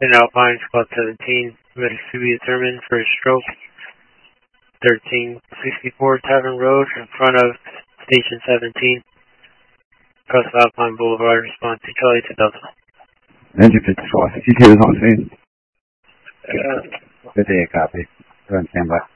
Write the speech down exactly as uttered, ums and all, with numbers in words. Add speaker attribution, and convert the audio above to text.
Speaker 1: in Alpine, Squad seventeen, medics to be determined for a stroke. thirteen sixty-four Tavern Road in front of Station seventeen. Across Alpine Boulevard, response to Charlie to Delta.
Speaker 2: Engine fifty-four, C T is on scene.
Speaker 1: Uh,
Speaker 2: fifty-eight, copy. Go ahead and stand by.